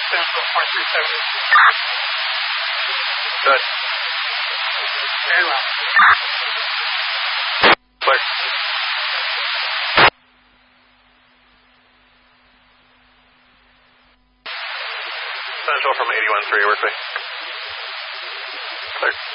Central 437. Good. Very well. Clear. Central from 81-3, work me. Clear.